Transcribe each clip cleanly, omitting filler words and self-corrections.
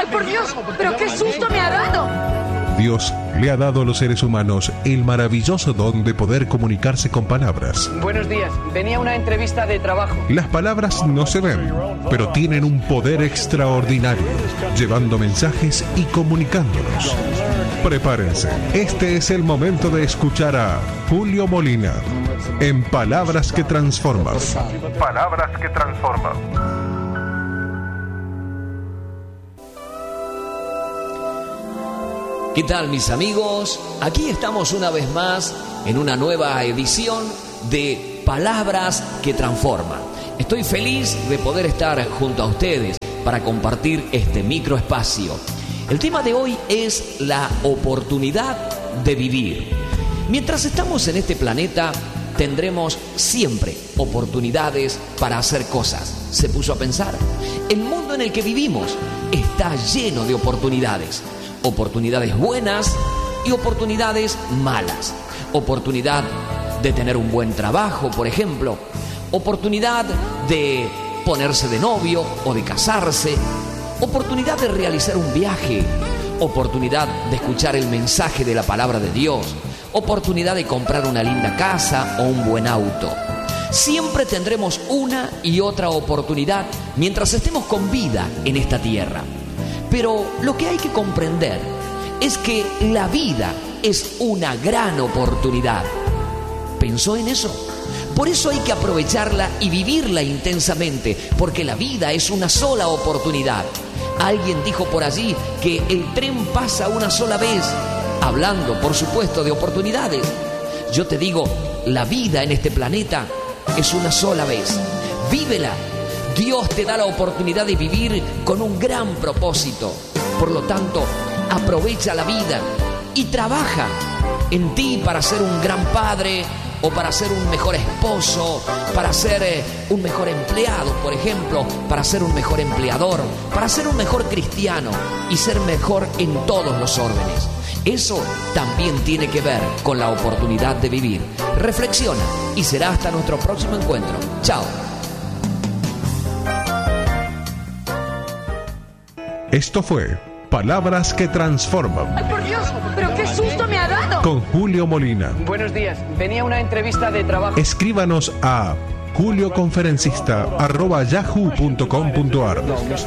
por Dios! ¡Pero qué susto me ha dado! Dios le ha dado a los seres humanos el maravilloso don de poder comunicarse con palabras. Buenos días, venía a una entrevista de trabajo. Las palabras no se ven, pero tienen un poder extraordinario, llevando mensajes y comunicándolos. Prepárense, este es el momento de escuchar a Julio Molina en Palabras que Transforman. Palabras que Transforman. ¿Qué tal, mis amigos? Aquí estamos una vez más en una nueva edición de Palabras que Transforman. Estoy feliz de poder estar junto a ustedes para compartir este microespacio. El tema de hoy es la oportunidad de vivir. Mientras estamos en este planeta, tendremos siempre oportunidades para hacer cosas. ¿Se puso a pensar? El mundo en el que vivimos está lleno de oportunidades. Oportunidades buenas y oportunidades malas. Oportunidad de tener un buen trabajo, por ejemplo. Oportunidad de ponerse de novio o de casarse. Oportunidad de realizar un viaje. Oportunidad de escuchar el mensaje de la palabra de Dios. Oportunidad de comprar una linda casa o un buen auto. Siempre tendremos una y otra oportunidad mientras estemos con vida en esta tierra. Pero lo que hay que comprender es que la vida es una gran oportunidad. ¿Pensó en eso? Por eso hay que aprovecharla y vivirla intensamente, porque la vida es una sola oportunidad. Alguien dijo por allí que el tren pasa una sola vez, hablando, por supuesto, de oportunidades. Yo te digo, la vida en este planeta es una sola vez. Vívela. Dios te da la oportunidad de vivir con un gran propósito. Por lo tanto, aprovecha la vida y trabaja en ti para ser un gran padre o para ser un mejor esposo, para ser un mejor empleado, por ejemplo, para ser un mejor empleador, para ser un mejor cristiano y ser mejor en todos los órdenes. Eso también tiene que ver con la oportunidad de vivir. Reflexiona y será hasta nuestro próximo encuentro. Chao. Esto fue Palabras que Transforman. ¡Ay, por Dios! ¡Pero qué susto me ha dado! Con Julio Molina. Buenos días, venía a una entrevista de trabajo. Escríbanos a julioconferencista@yahoo.com.ar.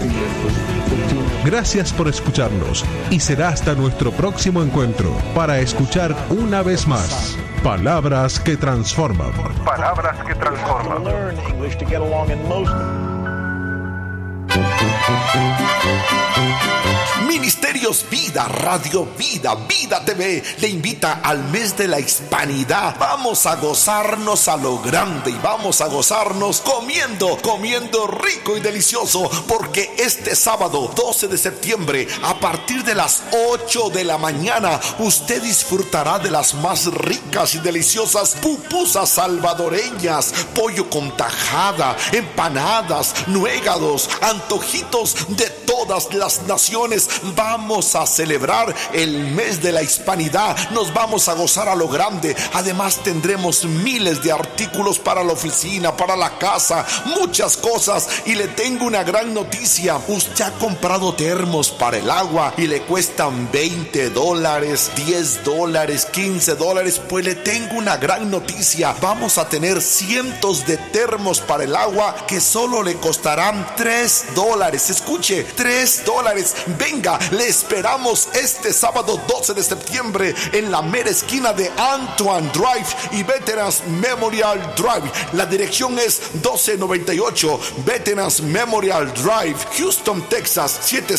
Gracias por escucharnos y será hasta nuestro próximo encuentro para escuchar una vez más Palabras que Transforman. Palabras que Transforman. Ministerios Vida, Radio Vida, Vida TV le invita al mes de la Hispanidad. Vamos a gozarnos a lo grande y vamos a gozarnos comiendo rico y delicioso, porque este sábado 12 de septiembre a partir de las 8 de la mañana usted disfrutará de las más ricas y deliciosas pupusas salvadoreñas, pollo con tajada, empanadas, nuegados, antojitos de todas las naciones. Vamos a celebrar el mes de la Hispanidad, nos vamos a gozar a lo grande. Además tendremos miles de artículos para la oficina, para la casa, muchas cosas. Y le tengo una gran noticia: usted ha comprado termos para el agua y le cuestan $20, $10, $15. Pues le tengo una gran noticia: vamos a tener cientos de termos para el agua que solo le costarán $3. Escuche, $3. Venga, le esperamos este sábado 12 de septiembre en la mera esquina de Antoine Drive y Veterans Memorial Drive. La dirección es 1298 Veterans Memorial Drive, Houston, Texas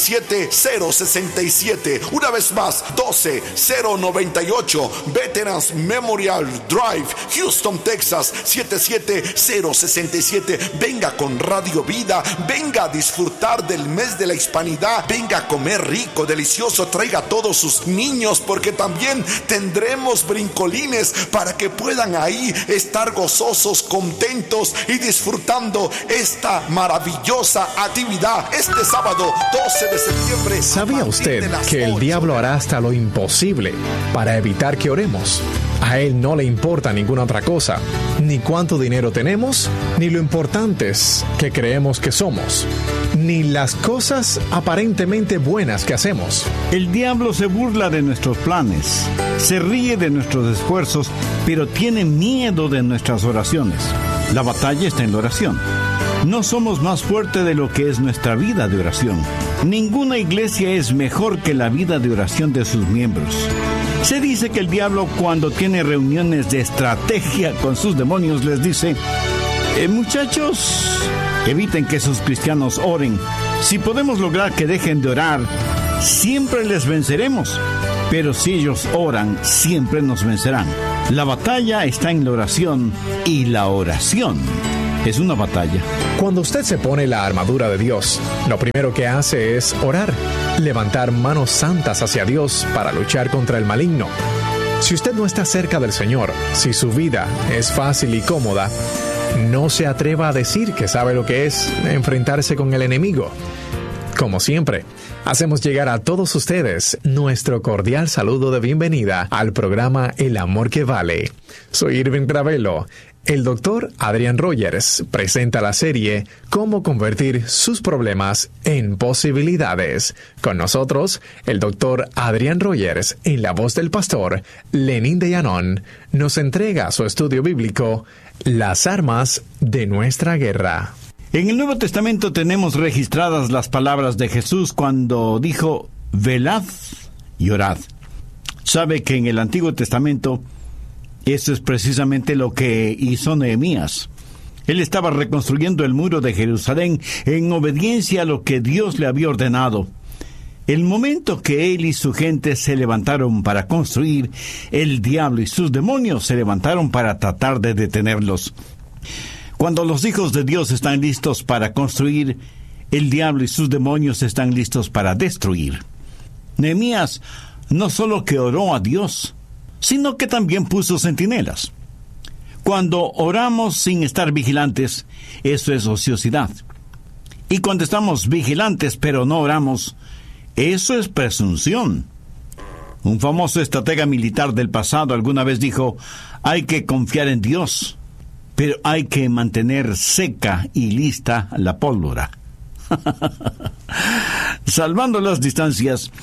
77067. Una vez más, 12098 Veterans Memorial Drive, Houston, Texas 77067. Venga con Radio Vida, venga a disfrutar del mes de la Hispanidad, venga a comer rico, delicioso, traiga a todos sus niños, porque también tendremos brincolines para que puedan ahí estar gozosos, contentos y disfrutando esta maravillosa actividad este sábado 12 de septiembre. ¿Sabía usted que el diablo hará hasta lo imposible para evitar que oremos? A Él no le importa ninguna otra cosa, ni cuánto dinero tenemos, ni lo importantes que creemos que somos, ni las cosas aparentemente buenas que hacemos. El diablo se burla de nuestros planes, se ríe de nuestros esfuerzos, pero tiene miedo de nuestras oraciones. La batalla está en la oración. No somos más fuertes de lo que es nuestra vida de oración. Ninguna iglesia es mejor que la vida de oración de sus miembros. Se dice que el diablo, cuando tiene reuniones de estrategia con sus demonios, les dice: muchachos, eviten que sus cristianos oren. Si podemos lograr que dejen de orar, siempre les venceremos. Pero si ellos oran, siempre nos vencerán. La batalla está en la oración, y la oración es una batalla. Cuando usted se pone la armadura de Dios, lo primero que hace es orar, levantar manos santas hacia Dios para luchar contra el maligno. Si usted no está cerca del Señor, si su vida es fácil y cómoda, no se atreva a decir que sabe lo que es enfrentarse con el enemigo. Como siempre, hacemos llegar a todos ustedes nuestro cordial saludo de bienvenida al programa El Amor que Vale. Soy Irving Ravelo. El doctor Adrian Rogers presenta la serie Cómo convertir sus problemas en posibilidades. Con nosotros, el doctor Adrian Rogers, en la voz del pastor Lenín de Llanón, nos entrega su estudio bíblico Las armas de nuestra guerra. En el Nuevo Testamento tenemos registradas las palabras de Jesús cuando dijo: velad y orad. Sabe que en el Antiguo Testamento eso es precisamente lo que hizo Nehemías. Él estaba reconstruyendo el muro de Jerusalén en obediencia a lo que Dios le había ordenado. El momento que él y su gente se levantaron para construir, el diablo y sus demonios se levantaron para tratar de detenerlos. Cuando los hijos de Dios están listos para construir, el diablo y sus demonios están listos para destruir. Nehemías no solo que oró a Dios, sino que también puso centinelas. Cuando oramos sin estar vigilantes, eso es ociosidad. Y cuando estamos vigilantes pero no oramos, eso es presunción. Un famoso estratega militar del pasado alguna vez dijo: hay que confiar en Dios, pero hay que mantener seca y lista la pólvora. Salvando las distancias,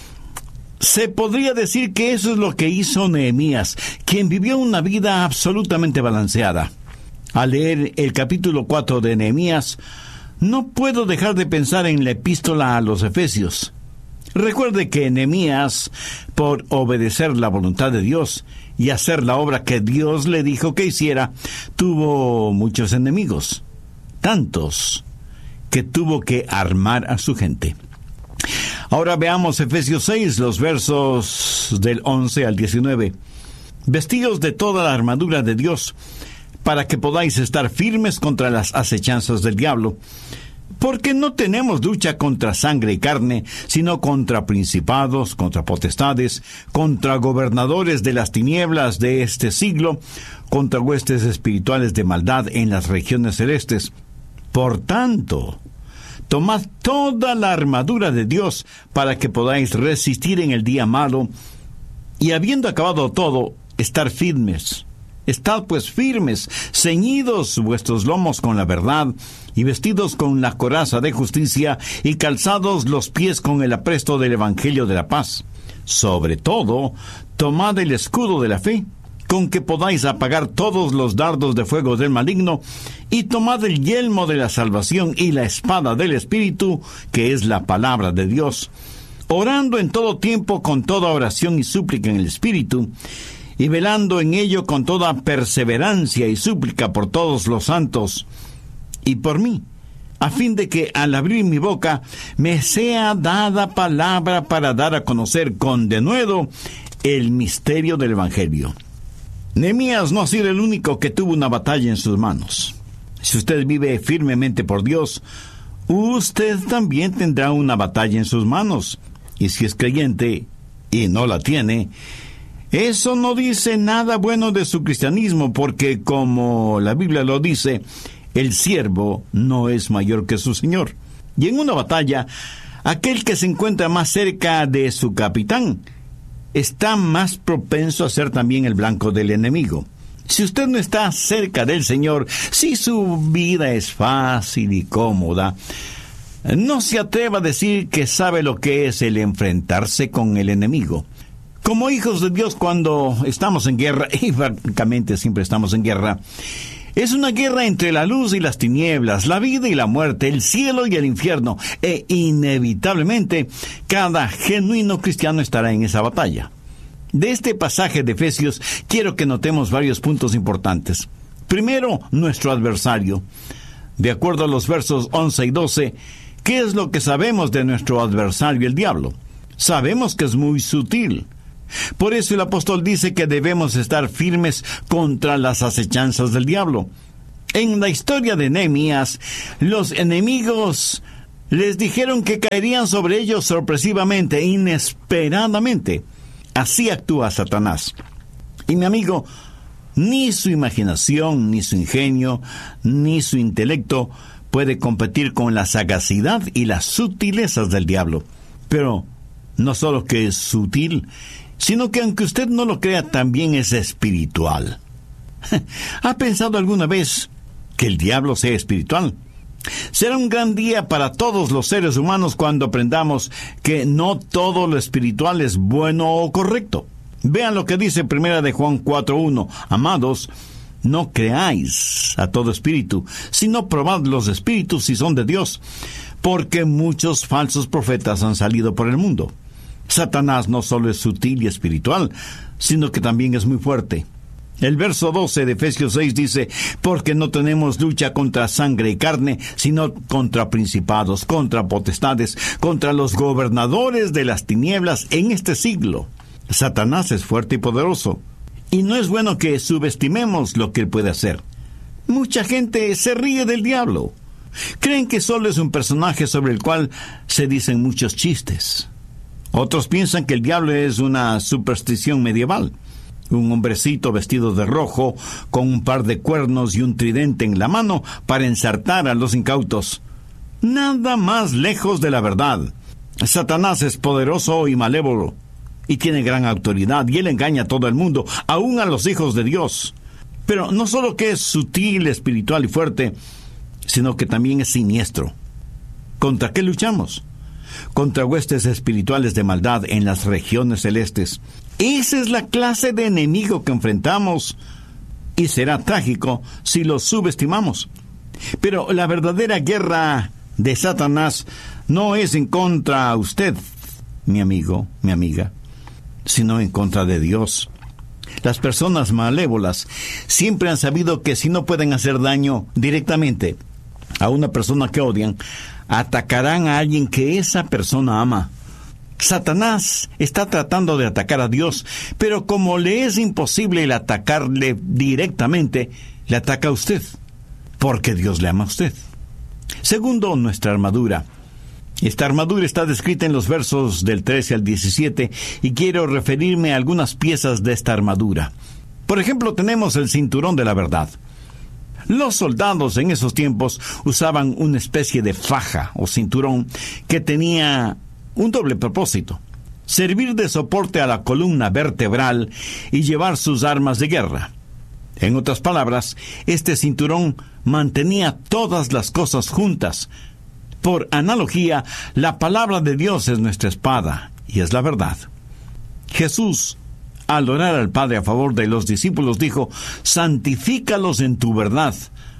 se podría decir que eso es lo que hizo Nehemías, quien vivió una vida absolutamente balanceada. Al leer el capítulo 4 de Nehemías, no puedo dejar de pensar en la epístola a los Efesios. Recuerde que Nehemías, por obedecer la voluntad de Dios y hacer la obra que Dios le dijo que hiciera, tuvo muchos enemigos, tantos que tuvo que armar a su gente. Ahora veamos Efesios 6, los versos del 11 al 19. Vestíos de toda la armadura de Dios, para que podáis estar firmes contra las acechanzas del diablo. Porque no tenemos lucha contra sangre y carne, sino contra principados, contra potestades, contra gobernadores de las tinieblas de este siglo, contra huestes espirituales de maldad en las regiones celestes. Por tanto, tomad toda la armadura de Dios para que podáis resistir en el día malo, y habiendo acabado todo, estar firmes. Estad pues firmes, ceñidos vuestros lomos con la verdad, y vestidos con la coraza de justicia, y calzados los pies con el apresto del evangelio de la paz. Sobre todo, tomad el escudo de la fe, con que podáis apagar todos los dardos de fuego del maligno, y tomad el yelmo de la salvación y la espada del Espíritu, que es la palabra de Dios, orando en todo tiempo con toda oración y súplica en el Espíritu, y velando en ello con toda perseverancia y súplica por todos los santos, y por mí, a fin de que al abrir mi boca me sea dada palabra para dar a conocer con denuedo el misterio del Evangelio. Nehemías no ha sido el único que tuvo una batalla en sus manos. Si usted vive firmemente por Dios, usted también tendrá una batalla en sus manos. Y si es creyente y no la tiene, eso no dice nada bueno de su cristianismo, porque como la Biblia lo dice, el siervo no es mayor que su señor. Y en una batalla, aquel que se encuentra más cerca de su capitán está más propenso a ser también el blanco del enemigo. Si usted no está cerca del Señor, si su vida es fácil y cómoda, no se atreva a decir que sabe lo que es el enfrentarse con el enemigo. Como hijos de Dios, cuando estamos en guerra, y francamente siempre estamos en guerra, es una guerra entre la luz y las tinieblas, la vida y la muerte, el cielo y el infierno, e inevitablemente cada genuino cristiano estará en esa batalla. De este pasaje de Efesios quiero que notemos varios puntos importantes. Primero, nuestro adversario. De acuerdo a los versos 11 y 12, ¿qué es lo que sabemos de nuestro adversario, el diablo? Sabemos que es muy sutil. Por eso el apóstol dice que debemos estar firmes contra las acechanzas del diablo. En la historia de Nehemías, los enemigos les dijeron que caerían sobre ellos sorpresivamente, inesperadamente. Así actúa Satanás. Y mi amigo, ni su imaginación, ni su ingenio, ni su intelecto puede competir con la sagacidad y las sutilezas del diablo. Pero no solo que es sutil, sino que aunque usted no lo crea, también es espiritual. ¿Ha pensado alguna vez que el diablo sea espiritual? Será un gran día para todos los seres humanos cuando aprendamos que no todo lo espiritual es bueno o correcto. Vean lo que dice 1 de Juan 4:1. Amados, no creáis a todo espíritu, sino probad los espíritus si son de Dios, porque muchos falsos profetas han salido por el mundo. Satanás no solo es sutil y espiritual, sino que también es muy fuerte. El verso 12 de Efesios 6 dice, porque no tenemos lucha contra sangre y carne, sino contra principados, contra potestades, contra los gobernadores de las tinieblas en este siglo. Satanás es fuerte y poderoso, y no es bueno que subestimemos lo que él puede hacer. Mucha gente se ríe del diablo. Creen que solo es un personaje sobre el cual se dicen muchos chistes. Otros piensan que el diablo es una superstición medieval. Un hombrecito vestido de rojo, con un par de cuernos y un tridente en la mano para ensartar a los incautos. Nada más lejos de la verdad. Satanás es poderoso y malévolo, y tiene gran autoridad, y él engaña a todo el mundo, aún a los hijos de Dios. Pero no solo que es sutil, espiritual y fuerte, sino que también es siniestro. ¿Contra qué luchamos? Contra huestes espirituales de maldad en las regiones celestes. Esa es la clase de enemigo que enfrentamos, y será trágico si lo subestimamos. Pero la verdadera guerra de Satanás no es en contra de usted, mi amigo, mi amiga, sino en contra de Dios. Las personas malévolas siempre han sabido que si no pueden hacer daño directamente a una persona que odian, atacarán a alguien que esa persona ama. Satanás está tratando de atacar a Dios, pero como le es imposible el atacarle directamente, le ataca a usted, porque Dios le ama a usted. Segundo, nuestra armadura. Esta armadura está descrita en los versos del 13 al 17, y quiero referirme a algunas piezas de esta armadura. Por ejemplo, tenemos el cinturón de la verdad. Los soldados en esos tiempos usaban una especie de faja o cinturón que tenía un doble propósito: servir de soporte a la columna vertebral y llevar sus armas de guerra. En otras palabras, este cinturón mantenía todas las cosas juntas. Por analogía, la palabra de Dios es nuestra espada, y es la verdad. Jesús, al orar al Padre a favor de los discípulos, dijo: santifícalos en tu verdad.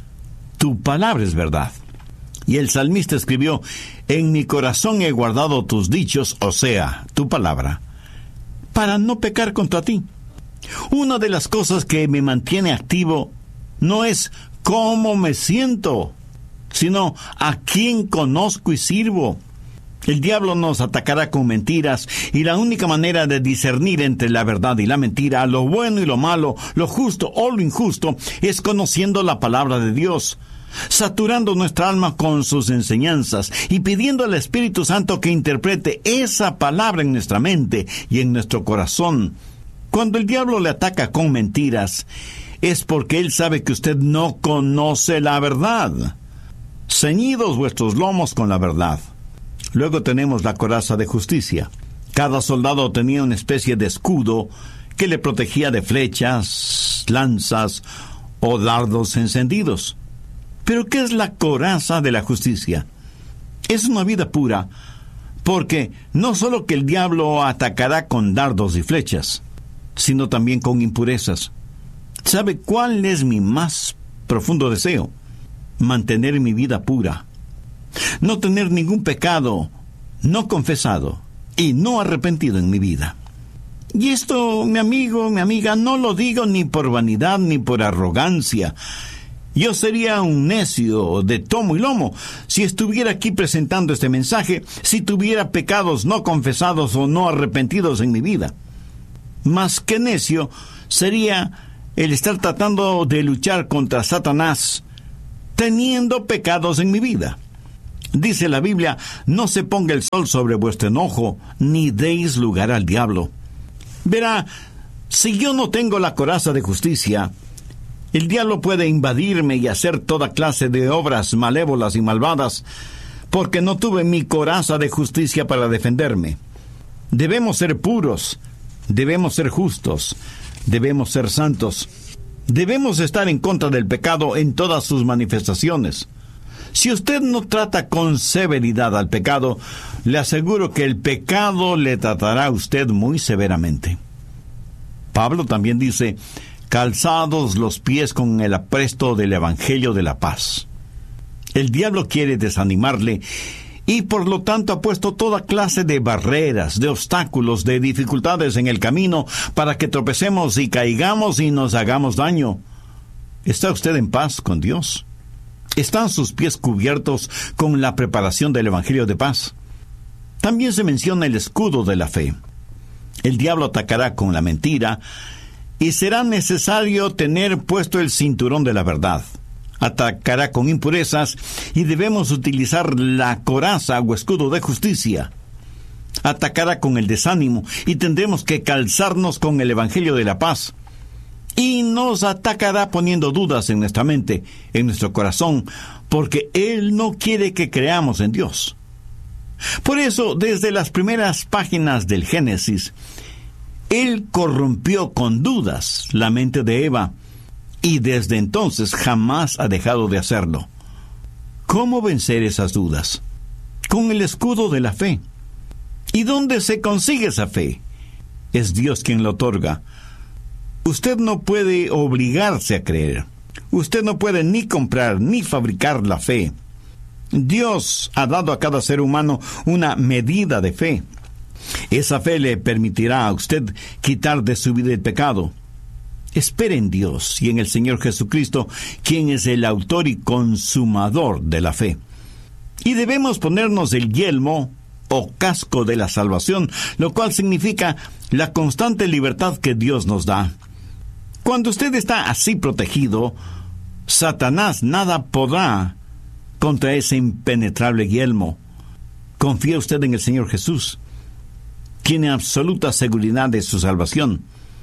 Tu palabra es verdad. Y el salmista escribió: en mi corazón he guardado tus dichos, o sea, tu palabra, para no pecar contra ti. Una de las cosas que me mantiene activo no es cómo me siento, sino a quién conozco y sirvo. El diablo nos atacará con mentiras, y la única manera de discernir entre la verdad y la mentira, lo bueno y lo malo, lo justo o lo injusto, es conociendo la palabra de Dios, saturando nuestra alma con sus enseñanzas y pidiendo al Espíritu Santo que interprete esa palabra en nuestra mente y en nuestro corazón. Cuando el diablo le ataca con mentiras, es porque él sabe que usted no conoce la verdad. Ceñidos vuestros lomos con la verdad. Luego tenemos la coraza de justicia. Cada soldado tenía una especie de escudo que le protegía de flechas, lanzas o dardos encendidos. Pero ¿qué es la coraza de la justicia? Es una vida pura, porque no solo que el diablo atacará con dardos y flechas, sino también con impurezas. ¿Sabe cuál es mi más profundo deseo? Mantener mi vida pura. No tener ningún pecado no confesado y no arrepentido en mi vida. Y esto, mi amigo, mi amiga, no lo digo ni por vanidad ni por arrogancia. Yo sería un necio de tomo y lomo si estuviera aquí presentando este mensaje, si tuviera pecados no confesados o no arrepentidos en mi vida. Más que necio sería el estar tratando de luchar contra Satanás, teniendo pecados en mi vida. Dice la Biblia, no se ponga el sol sobre vuestro enojo, ni deis lugar al diablo. Verá, si yo no tengo la coraza de justicia, el diablo puede invadirme y hacer toda clase de obras malévolas y malvadas, porque no tuve mi coraza de justicia para defenderme. Debemos ser puros, debemos ser justos, debemos ser santos. Debemos estar en contra del pecado en todas sus manifestaciones. Si usted no trata con severidad al pecado, le aseguro que el pecado le tratará a usted muy severamente. Pablo también dice, calzados los pies con el apresto del Evangelio de la paz. El diablo quiere desanimarle y por lo tanto ha puesto toda clase de barreras, de obstáculos, de dificultades en el camino para que tropecemos y caigamos y nos hagamos daño. ¿Está usted en paz con Dios? ¿Están sus pies cubiertos con la preparación del Evangelio de paz? También se menciona el escudo de la fe. El diablo atacará con la mentira y será necesario tener puesto el cinturón de la verdad. Atacará con impurezas y debemos utilizar la coraza o escudo de justicia. Atacará con el desánimo y tendremos que calzarnos con el Evangelio de la paz. Y nos atacará poniendo dudas en nuestra mente, en nuestro corazón, porque Él no quiere que creamos en Dios. Por eso, desde las primeras páginas del Génesis, Él corrompió con dudas la mente de Eva, y desde entonces jamás ha dejado de hacerlo. ¿Cómo vencer esas dudas? Con el escudo de la fe. ¿Y dónde se consigue esa fe? Es Dios quien la otorga. Usted no puede obligarse a creer. Usted no puede ni comprar ni fabricar la fe. Dios ha dado a cada ser humano una medida de fe. Esa fe le permitirá a usted quitar de su vida el pecado. Espere en Dios y en el Señor Jesucristo, quien es el autor y consumador de la fe. Y debemos ponernos el yelmo o casco de la salvación, lo cual significa la constante libertad que Dios nos da. Cuando usted está así protegido, Satanás nada podrá contra ese impenetrable yelmo. Confía usted en el Señor Jesús. Tiene absoluta seguridad de su salvación.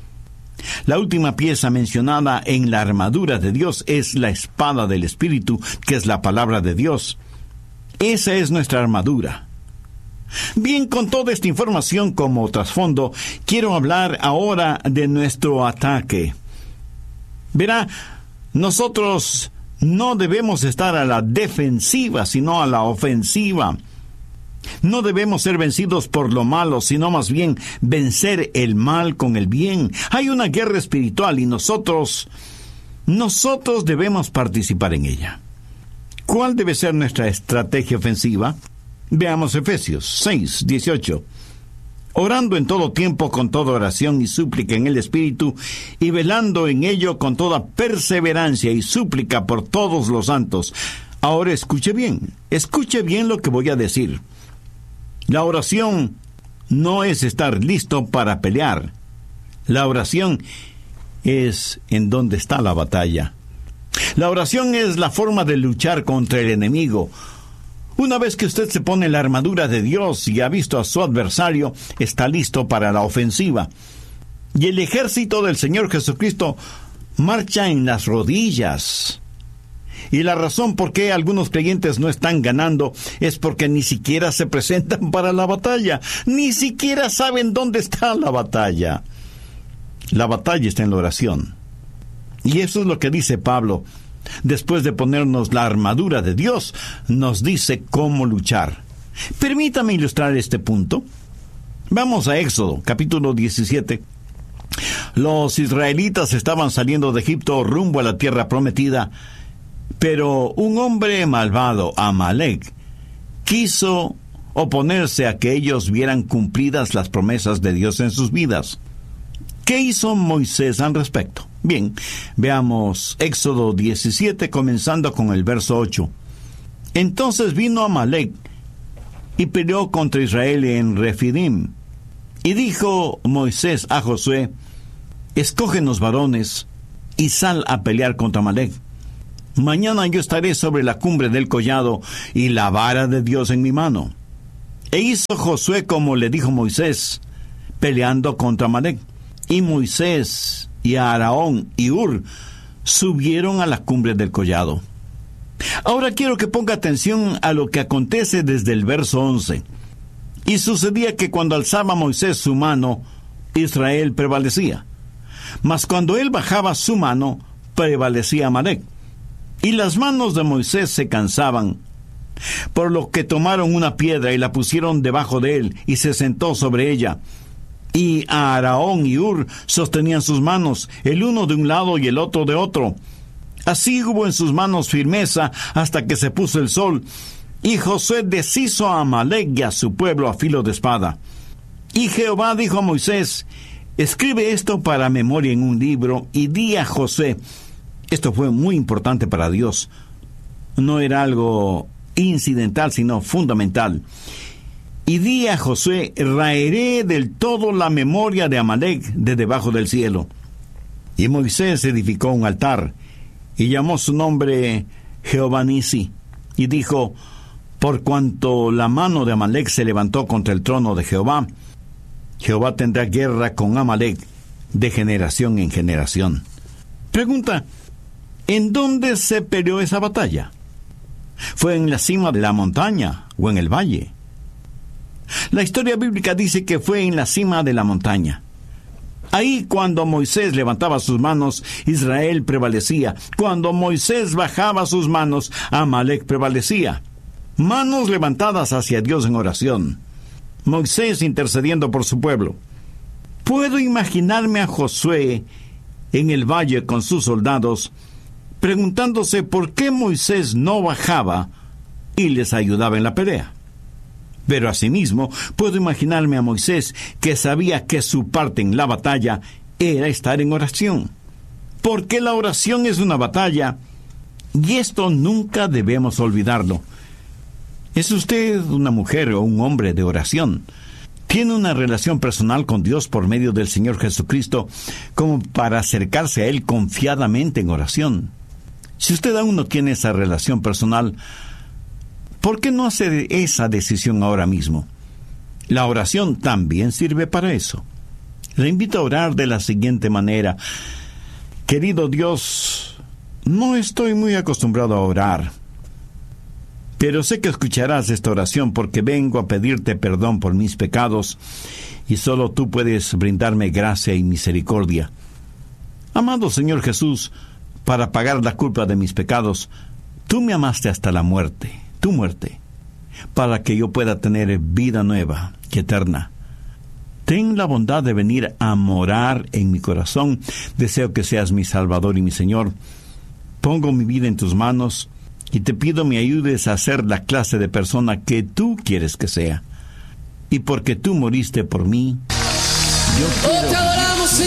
La última pieza mencionada en la armadura de Dios es la espada del Espíritu, que es la palabra de Dios. Esa es nuestra armadura. Bien, con toda esta información como trasfondo, quiero hablar ahora de nuestro ataque. Verá, nosotros no debemos estar a la defensiva, sino a la ofensiva. No debemos ser vencidos por lo malo, sino más bien vencer el mal con el bien. Hay una guerra espiritual y nosotros debemos participar en ella. ¿Cuál debe ser nuestra estrategia ofensiva? Veamos Efesios 6:18. Orando en todo tiempo con toda oración y súplica en el Espíritu, y velando en ello con toda perseverancia y súplica por todos los santos. Ahora escuche bien lo que voy a decir. La oración no es estar listo para pelear. La oración es en donde está la batalla. La oración es la forma de luchar contra el enemigo. Una vez que usted se pone la armadura de Dios y ha visto a su adversario, está listo para la ofensiva. Y el ejército del Señor Jesucristo marcha en las rodillas. Y la razón por qué algunos creyentes no están ganando es porque ni siquiera se presentan para la batalla. Ni siquiera saben dónde está la batalla. La batalla está en la oración. Y eso es lo que dice Pablo. Después de ponernos la armadura de Dios, nos dice cómo luchar. Permítame ilustrar este punto. Vamos a Éxodo, capítulo 17. Los israelitas estaban saliendo de Egipto rumbo a la tierra prometida, pero un hombre malvado, Amalek, quiso oponerse a que ellos vieran cumplidas las promesas de Dios en sus vidas. ¿Qué hizo Moisés al respecto? Bien, veamos Éxodo 17, comenzando con el verso 8. Entonces vino Amalek y peleó contra Israel en Refidim. Y dijo Moisés a Josué: escógenos varones y sal a pelear contra Amalek. Mañana yo estaré sobre la cumbre del collado y la vara de Dios en mi mano. E hizo Josué como le dijo Moisés, peleando contra Amalek. Y Moisés y Aarón y Hur subieron a la cumbre del collado. Ahora quiero que ponga atención a lo que acontece desde el verso 11. Y sucedía que cuando alzaba Moisés su mano, Israel prevalecía. Mas cuando él bajaba su mano, prevalecía Amalek. Y las manos de Moisés se cansaban, por lo que tomaron una piedra y la pusieron debajo de él, y se sentó sobre ella. Y Aarón y Hur sostenían sus manos, el uno de un lado y el otro de otro. Así hubo en sus manos firmeza hasta que se puso el sol. Y Josué deshizo a Amalek y a su pueblo a filo de espada. Y Jehová dijo a Moisés: escribe esto para memoria en un libro, y di a Josué. Esto fue muy importante para Dios. No era algo incidental, sino fundamental. Y di a Josué: raeré del todo la memoria de Amalek de debajo del cielo. Y Moisés edificó un altar, y llamó su nombre Jehová Nisi, y dijo: por cuanto la mano de Amalek se levantó contra el trono de Jehová, Jehová tendrá guerra con Amalek de generación en generación. Pregunta: ¿en dónde se peleó esa batalla? ¿Fue en la cima de la montaña o en el valle? La historia bíblica dice que fue en la cima de la montaña. Ahí, cuando Moisés levantaba sus manos, Israel prevalecía. Cuando Moisés bajaba sus manos, Amalek prevalecía. Manos levantadas hacia Dios en oración. Moisés intercediendo por su pueblo. Puedo imaginarme a Josué en el valle con sus soldados, preguntándose por qué Moisés no bajaba y les ayudaba en la pelea. Pero asimismo, puedo imaginarme a Moisés, que sabía que su parte en la batalla era estar en oración. Porque la oración es una batalla, y esto nunca debemos olvidarlo. ¿Es usted una mujer o un hombre de oración? ¿Tiene una relación personal con Dios por medio del Señor Jesucristo, como para acercarse a Él confiadamente en oración? Si usted aún no tiene esa relación personal, ¿por qué no hacer esa decisión ahora mismo? La oración también sirve para eso. Le invito a orar de la siguiente manera: querido Dios, no estoy muy acostumbrado a orar, pero sé que escucharás esta oración porque vengo a pedirte perdón por mis pecados, y solo tú puedes brindarme gracia y misericordia. Amado Señor Jesús, para pagar la culpa de mis pecados, tú me amaste hasta la muerte, tu muerte, para que yo pueda tener vida nueva y eterna. Ten la bondad de venir a morar en mi corazón. Deseo que seas mi Salvador y mi Señor. Pongo mi vida en tus manos y te pido me ayudes a ser la clase de persona que tú quieres que sea. Y porque tú moriste por mí, yo quiero... ¡Oh, te adoramos,